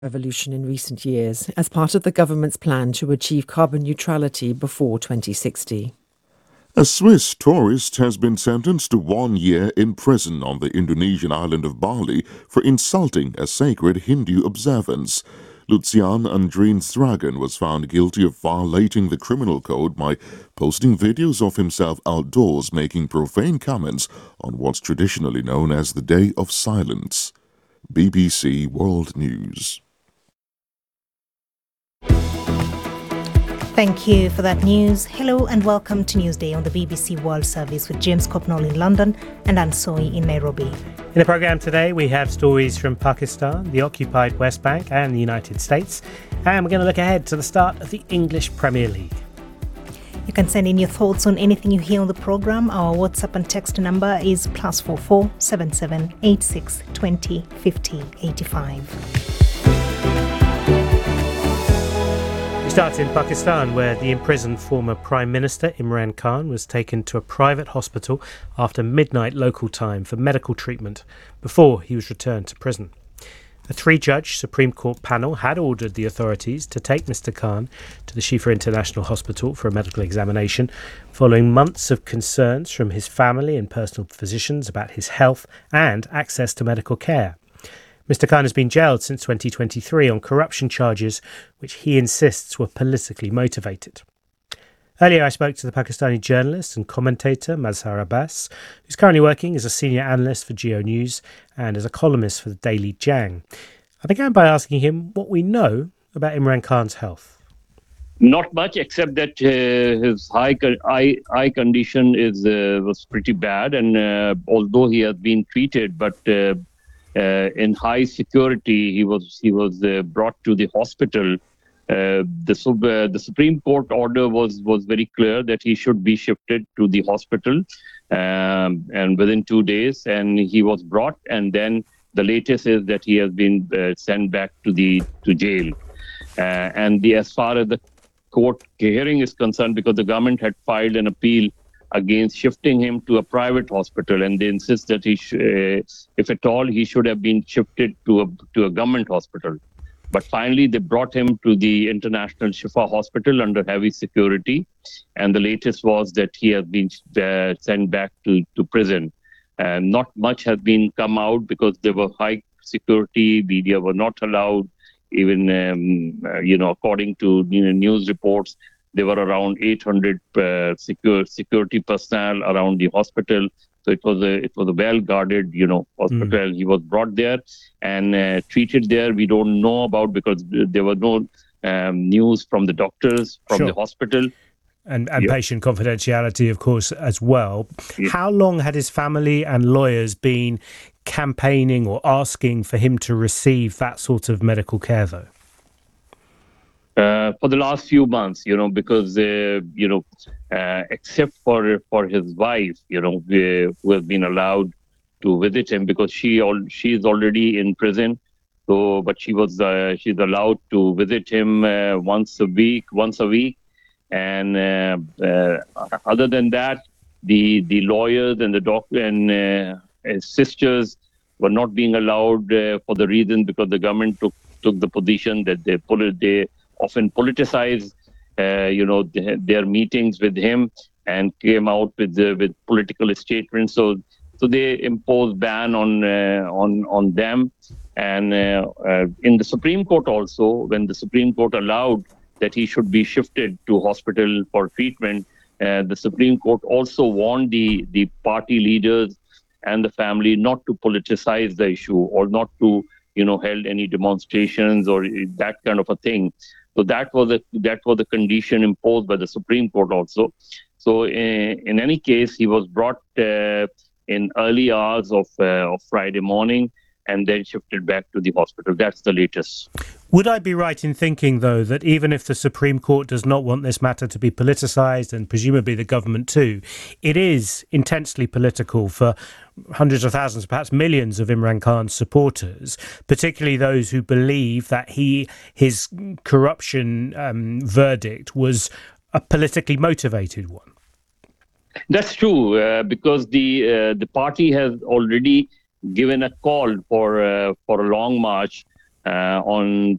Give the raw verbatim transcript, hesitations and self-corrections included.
revolution in recent years as part of the government's plan to achieve carbon neutrality before twenty sixty. A Swiss tourist has been sentenced to one year in prison on the Indonesian island of Bali for insulting a sacred Hindu observance. Lucian Andreensdragen was found guilty of violating the criminal code by posting videos of himself outdoors making profane comments on what's traditionally known as the Day of Silence. B B C World News. Thank you for that news. Hello and welcome to Newsday on the B B C World Service with James Copnall in London and Ansoi in Nairobi. In the programme today, we have stories from Pakistan, the occupied West Bank and the United States. And we're going to look ahead to the start of the English Premier League. You can send in your thoughts on anything you hear on the programme. Our WhatsApp and text number is plus four four seven seven eight six twenty fifty eighty-five. We start in Pakistan, where the imprisoned former Prime Minister Imran Khan was taken to a private hospital after midnight local time for medical treatment before he was returned to prison. A three-judge Supreme Court panel had ordered the authorities to take Mister Khan to the Shifa International Hospital for a medical examination, following months of concerns from his family and personal physicians about his health and access to medical care. Mister Khan has been jailed since twenty twenty-three on corruption charges, which he insists were politically motivated. Earlier, I spoke to the Pakistani journalist and commentator Mazhar Abbas, who's currently working as a senior analyst for Geo News and as a columnist for the Daily Jang. I began by asking him what we know about Imran Khan's health. Not much, except that uh, his eye, eye eye condition is uh, was pretty bad, and uh, although he has been treated, but uh, uh, in high security, he was he was uh, brought to the hospital. Uh, the, uh, the Supreme Court order was, was very clear that he should be shifted to the hospital um, and within two days, and he was brought, and then the latest is that he has been uh, sent back to the to jail. Uh, and the as far as the court hearing is concerned, because the government had filed an appeal against shifting him to a private hospital, and they insist that he, sh- uh, if at all, he should have been shifted to a to a government hospital. But finally, they brought him to the International Shifa Hospital under heavy security. And the latest was that he has been uh, sent back to, to prison. Uh, not much has been come out because there were high security. Media were not allowed. Even, um, uh, you know, according to you know, news reports, there were around eight hundred uh, secure, security personnel around the hospital. So it was a it was a well guarded, you know, hospital. Mm. He was brought there and uh, treated there. We don't know about because there was no um, news from the doctors from sure. the hospital. And, and yeah. patient confidentiality, of course, as well. Yeah. How long had his family and lawyers been campaigning or asking for him to receive that sort of medical care, though? Uh, for the last few months, you know, because, uh, you know, uh, except for for his wife, you know, uh, who has been allowed to visit him because she all she is already in prison. So, but she was uh, she's allowed to visit him uh, once a week, once a week. And uh, uh, other than that, the the lawyers and the doctor and uh, his sisters were not being allowed uh, for the reason because the government took took the position that they pull it they. often politicize, uh, you know, th- their meetings with him and came out with uh, with political statements. So, so they imposed ban on uh, on on them. And uh, uh, in the Supreme Court also, when the Supreme Court allowed that he should be shifted to hospital for treatment, uh, the Supreme Court also warned the the party leaders and the family not to politicize the issue or not to, you know, held any demonstrations or that kind of a thing. So that was a that was a condition imposed by the Supreme Court also. So in, in any case, he was brought uh, in early hours of uh, of Friday morning and then shifted back to the hospital. That's the latest. Would I be right in thinking, though, that even if the Supreme Court does not want this matter to be politicised, and presumably the government too, it is intensely political for hundreds of thousands, perhaps millions of Imran Khan's supporters, particularly those who believe that he his corruption um, verdict was a politically motivated one? That's true, uh, because the uh, the party has already given a call for uh, for a long march uh, on